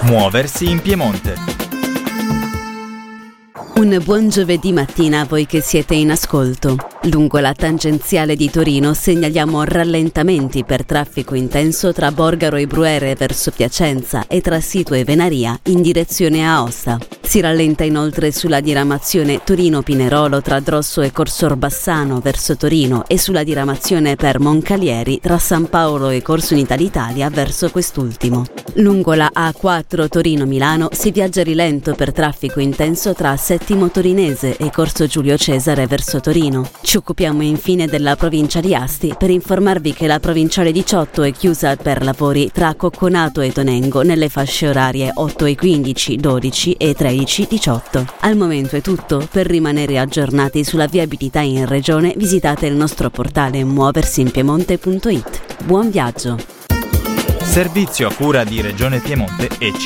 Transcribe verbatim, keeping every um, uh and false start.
Muoversi in Piemonte. Un buon giovedì mattina a voi che siete in ascolto. Lungo la tangenziale di Torino segnaliamo rallentamenti per traffico intenso tra Borgaro e Bruere verso Piacenza e tra Sito e Venaria in direzione Aosta. Si rallenta inoltre sulla diramazione Torino-Pinerolo tra Drosso e Corso Orbassano verso Torino e sulla diramazione per Moncalieri tra San Paolo e Corso Unità d'Italia verso quest'ultimo. Lungo la A quattro Torino-Milano si viaggia a rilento per traffico intenso tra Settimo Torinese e Corso Giulio Cesare verso Torino. Ci occupiamo infine della provincia di Asti per informarvi che la provinciale diciotto è chiusa per lavori tra Cocconato e Tonengo nelle fasce orarie otto e quindici, dodici e tredici diciotto. Al momento è tutto. Per rimanere aggiornati sulla viabilità in regione visitate il nostro portale muoversinpiemonte punto it. Buon viaggio! Servizio a cura di Regione Piemonte e